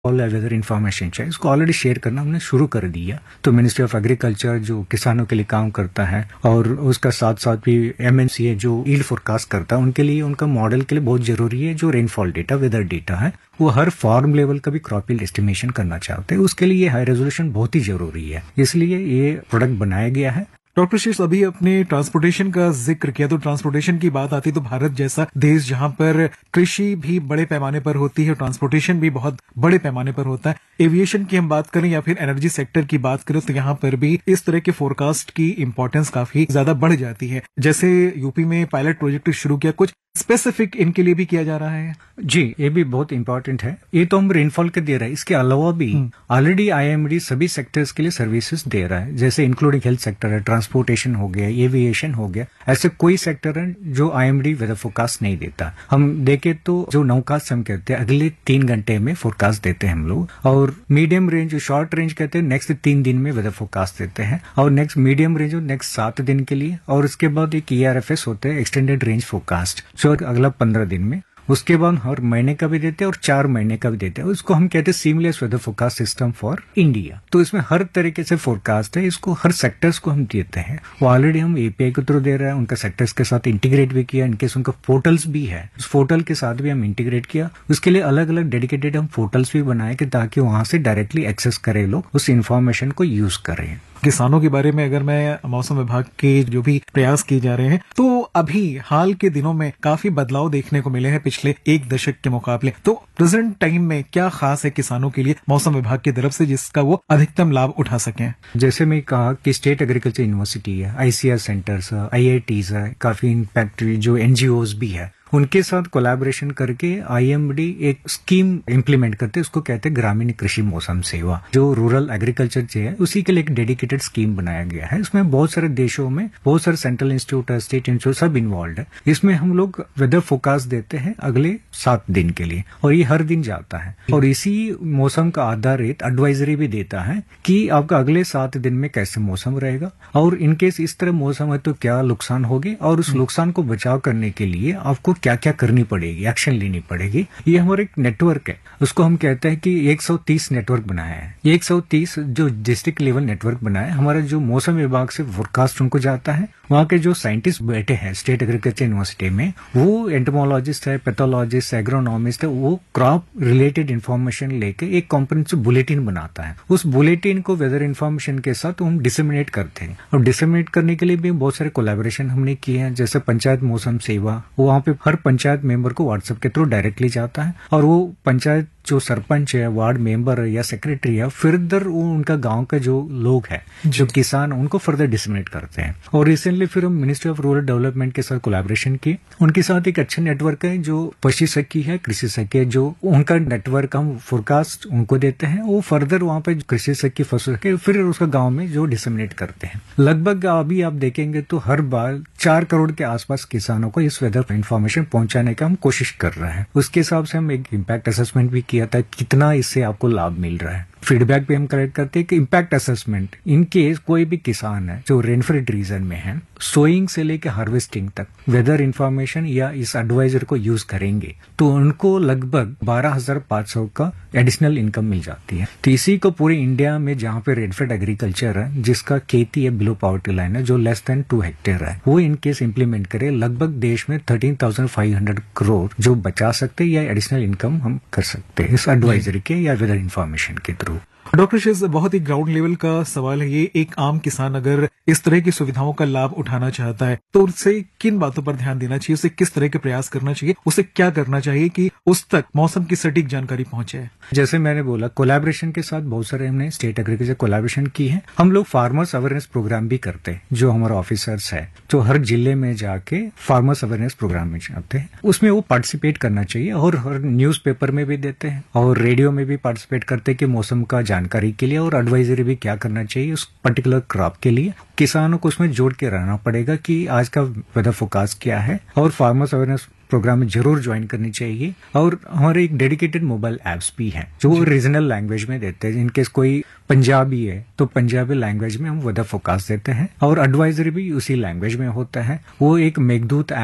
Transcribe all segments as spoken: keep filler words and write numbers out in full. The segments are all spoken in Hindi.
ऑल वेदर इन्फॉर्मेशन चाहिए, इसको ऑलरेडी शेयर करना हमने शुरू कर दिया। तो मिनिस्ट्री ऑफ एग्रीकल्चर जो किसानों के लिए काम करता है और उसका साथ साथ भी एमएनसीए जो ईल्ड फोरकास्ट करता है, उनके लिए उनका मॉडल के लिए बहुत जरूरी है जो रेनफॉल डेटा, वेदर डेटा है, वो हर फार्म लेवल का भी क्रॉप यील्ड एस्टिमेशन करना चाहते हैं। उसके लिए हाई रेजोल्यूशन बहुत ही जरूरी है, इसलिए ये प्रोडक्ट बनाया गया है। डॉक्टर शीर्ष, अभी अपने ट्रांसपोर्टेशन का जिक्र किया, तो ट्रांसपोर्टेशन की बात आती तो भारत जैसा देश जहां पर कृषि भी बड़े पैमाने पर होती है, ट्रांसपोर्टेशन भी बहुत बड़े पैमाने पर होता है, एविएशन की हम बात करें या फिर एनर्जी सेक्टर की बात करें, तो यहाँ पर भी इस तरह के फोरकास्ट की इंपॉर्टेंस काफी ज्यादा बढ़ जाती है। जैसे यूपी में पायलट प्रोजेक्ट शुरू किया, कुछ स्पेसिफिक इनके लिए भी किया जा रहा है? जी, ये भी बहुत इंपॉर्टेंट है। ये तो हम रेनफॉल के दे रहे हैं, इसके अलावा भी ऑलरेडी आईएमडी सभी सेक्टर्स के लिए सर्विसेज दे रहा है, जैसे इंक्लूडिंग हेल्थ सेक्टर है, ट्रांसपोर्टेशन हो गया, एविएशन हो गया। ऐसे कोई सेक्टर है जो आईएमडी वेदर फोरकास्ट नहीं देता। हम देखे तो जो नौकास्ट हम कहते हैं, अगले तीन घंटे में फोरकास्ट देते हैं हम लोग, और मीडियम रेंज, शॉर्ट रेंज कहते हैं नेक्स्ट तीन दिन में वेदर फोरकास्ट देते हैं, और नेक्स्ट मीडियम रेंज नेक्स्ट सात दिन के लिए, और उसके बाद एक ईआरएफएस होते हैं, एक्सटेंडेड रेंज फोरकास्ट, जो अगला पंद्रह दिन में। उसके बाद हर महीने का भी देते हैं और चार महीने का भी देते हैं। उसको हम कहते हैं seamless weather forecast system for India. तो इसमें हर तरीके से फोरकास्ट है, इसको हर सेक्टर्स को हम देते हैं। वो ऑलरेडी हम एपीआई के थ्रू दे रहे हैं, उनका सेक्टर्स के साथ इंटीग्रेट भी किया, इनकेस उनका पोर्टल्स भी है, उस पोर्टल के साथ भी हम इंटीग्रेट किया। उसके लिए अलग अलग डेडिकेटेड हम पोर्टल्स भी बनाए कि ताकि वहां से डायरेक्टली एक्सेस करें, लोग उस इन्फॉर्मेशन को यूज करें। किसानों के बारे में अगर मैं मौसम विभाग के जो भी प्रयास किए जा रहे हैं, तो अभी हाल के दिनों में काफी बदलाव देखने को मिले हैं पिछले एक दशक के मुकाबले। तो प्रेजेंट टाइम में क्या खास है किसानों के लिए मौसम विभाग की तरफ से, जिसका वो अधिकतम लाभ उठा सकें? जैसे मैं कहा कि स्टेट एग्रीकल्चर यूनिवर्सिटी है, आईसीआर सेंटर्स, आईआईटीज है, काफी इम्पैक्ट जो एनजीओज भी है, उनके साथ कोलैबोरेशन करके आईएमडी एक स्कीम इम्प्लीमेंट करते हैं, उसको कहते हैं ग्रामीण कृषि मौसम सेवा, जो रूरल एग्रीकल्चर जो है उसी के लिए एक डेडिकेटेड स्कीम बनाया गया है। इसमें बहुत सारे देशों में बहुत सारे सेंट्रल इंस्टीट्यूट, स्टेट इंस्टीट्यूट सब इन्वॉल्व है। इसमें हम लोग वेदर फोरकास्ट देते हैं अगले सात दिन के लिए, और ये हर दिन जाता है, और इसी मौसम का आधारित एडवाइजरी भी देता है कि आपका अगले सात दिन में कैसे मौसम रहेगा, और इनकेस इस तरह मौसम है तो क्या नुकसान होगी, और उस नुकसान को बचाव करने के लिए आपको क्या क्या करनी पड़ेगी, एक्शन लेनी पड़ेगी। ये हमारा एक नेटवर्क है, उसको हम कहते हैं कि एक सौ तीस नेटवर्क बनाया है। एक सौ तीस जो डिस्ट्रिक्ट लेवल नेटवर्क बनाया है, हमारा जो मौसम विभाग से फोरकास्ट उनको जाता है, वहाँ के जो साइंटिस्ट बैठे हैं स्टेट एग्रीकल्चर यूनिवर्सिटी में, वो एंटोमोलॉजिस्ट है, पैथोलॉजिस्ट, एग्रोनॉमिस्ट है, वो क्रॉप रिलेटेड इन्फॉर्मेशन लेके एक कॉम्प्रिहेंसिव बुलेटिन बनाता है। उस बुलेटिन को वेदर इन्फॉर्मेशन के साथ हम डिसेमिनेट करते हैं, और डिसेमिनेट करने के लिए भी बहुत सारे कोलैबोरेशन हमने किए हैं, जैसे पंचायत मौसम सेवा, वहाँ पे हर पंचायत मेंबर को व्हाट्सएप के थ्रू डायरेक्टली जाता है, और वो पंचायत जो सरपंच है, वार्ड मेंबर है या सेक्रेटरी है, फर्दर वो उनका गांव के जो लोग हैं, जो किसान, उनको फर्दर डिसमिनेट करते हैं। और रिसेंटली फिर हम मिनिस्ट्री ऑफ रूरल डेवलपमेंट के साथ कोलैबोरेशन की, उनके साथ एक अच्छा नेटवर्क है जो पशु सखी है, कृषि सखी है, जो उनका नेटवर्क हम फोरकास्ट उनको देते हैं, वो फर्दर वहाँ पे कृषि सखी, पशु सखी फिर उसका गाँव में जो डिसमिनेट करते हैं। लगभग अभी आप देखेंगे तो हर बार चार करोड़ के आसपास किसानों को इस वेदर इन्फॉर्मेशन पहुंचाने का हम कोशिश कर रहे हैं। उसके हिसाब से हम एक इम्पैक्ट असेसमेंट भी किया था, कितना इससे आपको लाभ मिल रहा है। फीडबैक भी हम कलेक्ट करते हैं कि इम्पैक्ट असेसमेंट, इन केस कोई भी किसान है जो रेनफेड रीजन में है, सोइंग से लेकर हार्वेस्टिंग तक वेदर इन्फॉर्मेशन या इस एडवाइजर को यूज करेंगे, तो उनको लगभग बारह हजार पांच सौ का एडिशनल इनकम मिल जाती है। तो इसी को पूरे इंडिया में जहाँ पे रेनफेड एग्रीकल्चर है, जिसका खेती है बिलो पॉवर्टी लाइन है, जो लेस देन टू हेक्टेयर है, वो इनकेस इम्प्लीमेंट करे, लगभग देश में thirteen thousand five hundred crore जो बचा सकते हैं या एडिशनल इनकम हम कर सकते हैं इस एडवाइजरी के या वेदर इन्फॉर्मेशन के थ्रू। डॉक्टर शेष, बहुत ही ग्राउंड लेवल का सवाल है ये। एक आम किसान अगर इस तरह की सुविधाओं का लाभ उठाना चाहता है, तो उससे किन बातों पर ध्यान देना चाहिए, उसे किस तरह के प्रयास करना चाहिए, उसे क्या करना चाहिए कि उस तक मौसम की सटीक जानकारी पहुंचे? जैसे मैंने बोला, कोलैबोरेशन के साथ बहुत सारे हमने स्टेट एग्रीकल्चर कोलैबोरेशन की है। हम लोग फार्मर्स अवेयरनेस प्रोग्राम भी करते हैं, जो हमारे ऑफिसर्स है जो हर जिले में जाके फार्मर्स अवेयरनेस प्रोग्राम में जाते हैं, उसमें वो पार्टिसिपेट करना चाहिए, और हर न्यूज पेपर में भी देते हैं और रेडियो में भी पार्टिसिपेट करते हैं कि मौसम का जानकारी के लिए और एडवाइजरी भी क्या करना चाहिए उस पर्टिकुलर क्रॉप के लिए। किसानों को उसमें जोड़ के रहना पड़ेगा कि आज का वेदर फोरकास्ट क्या है, और फार्मर्स अवेयरनेस प्रोग्राम में जरूर ज्वाइन करनी चाहिए। और हमारे एक डेडिकेटेड मोबाइल एप्स भी हैं जो रीजनल लैंग्वेज में देते हैं। इनकेस कोई पंजाबी है तो पंजाबी लैंग्वेज में हम वेदर फोरकास्ट देते हैं, और एडवाइजरी भी उसी लैंग्वेज में होता है। वो एक मेघदूत ऐप है,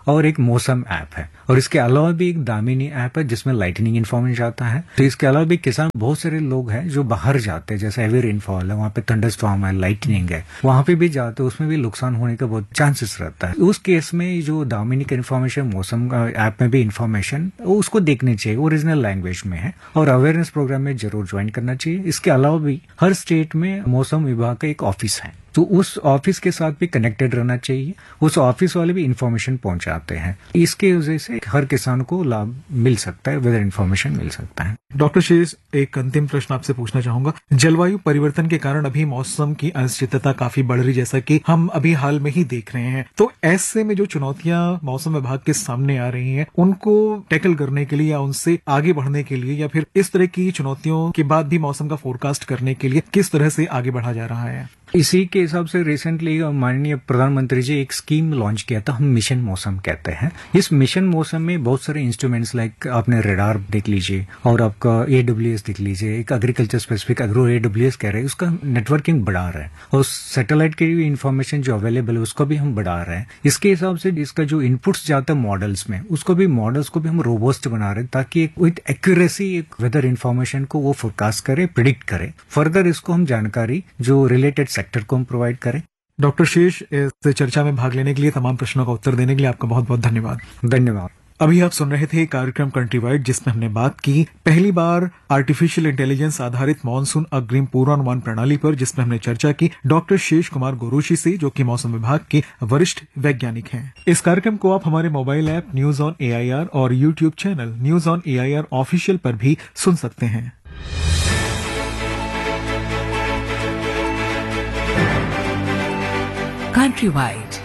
और एक मौसम ऐप है, और इसके अलावा भी एक दामिनी ऐप है जिसमें लाइटनिंग इन्फॉर्मेशन आता है। तो इसके अलावा भी किसान बहुत सारे लोग हैं जो बाहर जाते हैं, जैसे हेवी रेनफॉल है, वहाँ पे थंडरस्टॉर्म है, लाइटनिंग है, वहाँ पे भी जाते हैं, उसमें भी नुकसान होने का बहुत चांसेस रहता है। उस केस में जो दामिनी का इन्फॉर्मेशन, मौसम ऐप में भी इन्फॉर्मेशन उसको देखनी चाहिए, ओरिजिनल लैंग्वेज में है, और अवेयरनेस प्रोग्राम में जरूर ज्वाइन करना चाहिए। इसके अलावा भी हर स्टेट में मौसम विभाग का एक ऑफिस है, तो उस ऑफिस के साथ भी कनेक्टेड रहना चाहिए। उस ऑफिस वाले भी इन्फॉर्मेशन पहुंचाते हैं, इसके वजह से हर किसान को लाभ मिल सकता है, वेदर इन्फॉर्मेशन मिल सकता है। डॉक्टर शेष, एक अंतिम प्रश्न आपसे पूछना चाहूंगा। जलवायु परिवर्तन के कारण अभी मौसम की अनिश्चितता काफी बढ़ रही, जैसा कि हम अभी हाल में ही देख रहे हैं, तो ऐसे में जो चुनौतियां मौसम विभाग के सामने आ रही हैं, उनको टैकल करने के लिए या उनसे आगे बढ़ने के लिए, या फिर इस तरह की चुनौतियों के बाद भी मौसम का फोरकास्ट करने के लिए किस तरह से आगे बढ़ा जा रहा है? इसी के हिसाब से रिसेंटली माननीय प्रधानमंत्री जी एक स्कीम लॉन्च किया था, हम मिशन मौसम कहते हैं। इस मिशन मौसम में बहुत सारे इंस्ट्रूमेंट्स, लाइक आपने रेडार देख लीजिए, और आपका एडब्ल्यूएस देख लीजिए, एक एग्रीकल्चर स्पेसिफिक एग्रो एडब्ल्यूएस कह रहे हैं, उसका नेटवर्किंग बढ़ा रहे हैं, और सैटेलाइट की भी इंफॉर्मेशन जो अवेलेबल है उसको भी हम बढ़ा रहे हैं। इसके हिसाब से इसका जो इनपुट्स जाता है मॉडल्स में, उसको भी मॉडल्स को भी हम रोबस्ट बना रहे हैं, ताकि एक विद एक्यूरेसी एक वेदर इन्फॉर्मेशन को वो फोरकास्ट करे, प्रिडिक्ट करे। फर्दर इसको हम जानकारी जो रिलेटेड सेक्टर को हम प्रोवाइड करें। डॉक्टर शेष, इस चर्चा में भाग लेने के लिए, तमाम प्रश्नों का उत्तर देने के लिए आपका बहुत बहुत धन्यवाद। धन्यवाद। अभी आप सुन रहे थे कार्यक्रम कंट्रीवाइड, जिसमें हमने बात की पहली बार आर्टिफिशियल इंटेलिजेंस आधारित मानसून अग्रिम पूर्वानुमान प्रणाली पर, जिसमें हमने चर्चा की डॉक्टर शेष कुमार गोरोशी से, जो कि मौसम विभाग के वरिष्ठ वैज्ञानिक हैं। इस कार्यक्रम को आप हमारे mobile app news on AIR और YouTube channel news on AIR official पर भी सुन सकते हैं। Countrywide